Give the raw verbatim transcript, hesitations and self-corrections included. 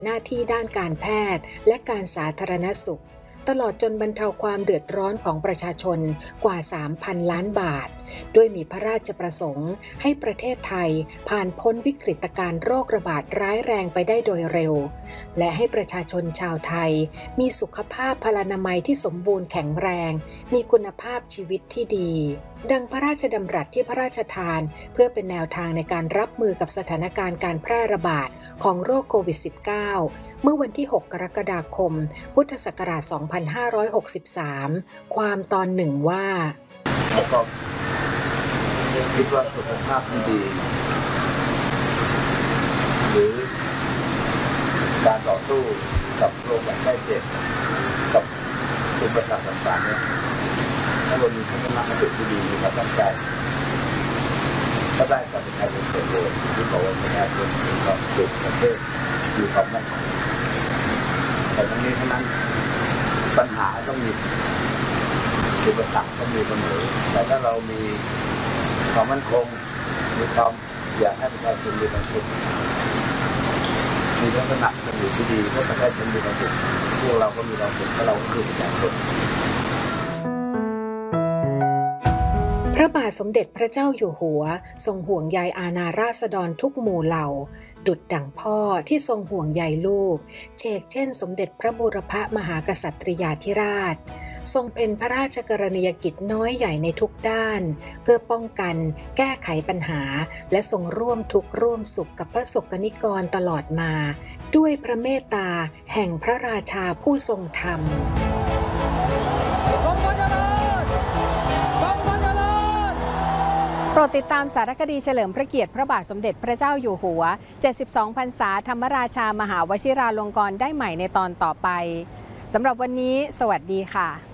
หน้าที่ด้านการแพทย์และการสาธารณสุขตลอดจนบรรเทาความเดือดร้อนของประชาชนกว่า สามพัน ล้านบาทด้วยมีพระราชประสงค์ให้ประเทศไทยผ่านพ้นวิกฤตการณ์โรคระบาดร้ายแรงไปได้โดยเร็วและให้ประชาชนชาวไทยมีสุขภาพพลานามัยที่สมบูรณ์แข็งแรงมีคุณภาพชีวิตที่ดีดังพระราชดำรัสที่พระราชทานเพื่อเป็นแนวทางในการรับมือกับสถานการณ์การแพร่ระบาดของโรคโควิด สิบเก้า เมื่อวันที่ หก กรกฎาคม พุทธศักราช สองพันห้าร้อยหกสิบสาม ความตอนหนึ่งว่าแล้วก็คิดว่าสุขภาพที่ดีหรือการต่อสู้กับโรคแบบไข้เจ็บกับอุปสรรคต่างๆเนี่ยถ้าเรามีทัศนคติที่ดีมีความตั้งใจก็ได้กับประชาชนส่วนรวมที่บอกว่าประชาชนมีความสุขประเทศมีความมั่นคงแต่ทั้งนี้ทั้งนั้นปัญหาต้องมีอุปสรรคต้องมีเสมอแต่ถ้าเรามีความมั่นคงมีความอยากให้ประชาชนมีความสุขมีลักษณะเป็นอยู่ที่ดีเพราะประชาชนมีความสุขพวกเราก็มีความสุขเพราะเราคือประชาชนพระบาทสมเด็จพระเจ้าอยู่หัวทรงห่วงใยอาณาราษฎรทุกหมู่เหล่าดุจดั่งพ่อที่ทรงห่วงใยลูกเชกเช่นสมเด็จพระบูรพมหากษัตริยาธิราชทรงเป็นพระราชกรณียกิจน้อยใหญ่ในทุกด้านเพื่อป้องกันแก้ไขปัญหาและทรงร่วมทุกข์ร่วมสุขกับพระสกนิกรตลอดมาด้วยพระเมตตาแห่งพระราชาผู้ทรงธรรมโปรดติดตามสารคดีเฉลิมพระเกียรติพระบาทสมเด็จพระเจ้าอยู่หัวเจ็ดสิบสองพรรษาธรรมราชามหาวชิราลงกรณ์ได้ใหม่ในตอนต่อไปสำหรับวันนี้สวัสดีค่ะ